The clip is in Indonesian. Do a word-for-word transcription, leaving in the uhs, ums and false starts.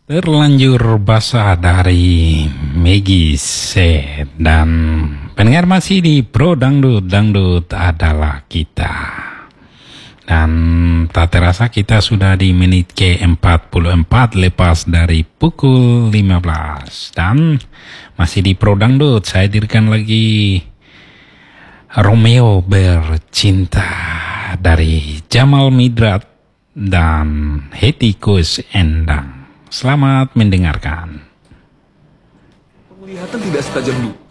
Terlanjur basah dari Meggy Z. Dan pendengar masih di Pro Dangdut, Dangdut adalah kita. Dan tak terasa kita sudah di menit ke empat puluh empat lepas dari pukul lima belas. Dan masih di Pro Dangdut, saya hadirkan lagi Romeo Bercinta dari Jamal Mirdad dan Hetty Koes Endang. Selamat mendengarkan. Penglihatan tidak setajam dulu.